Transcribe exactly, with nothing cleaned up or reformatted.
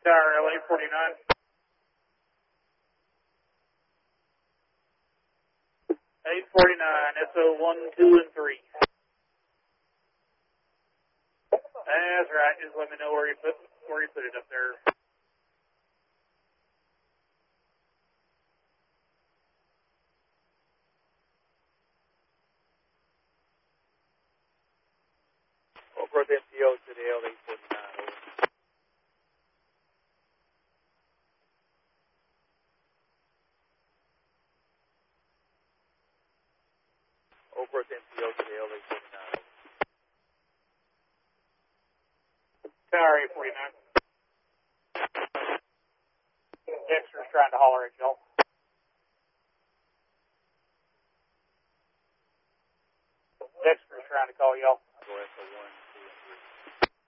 Tower L A forty-nine. eight forty-nine, S O one, two, and three. That's right, just let me know where you put, where you put it up there. Over the M T O to the L A forty-nine, over. Over the M T O to the L A forty-nine, over. Tower A forty-nine. Dexter's trying to holler at y'all. Dexter's trying to call y'all.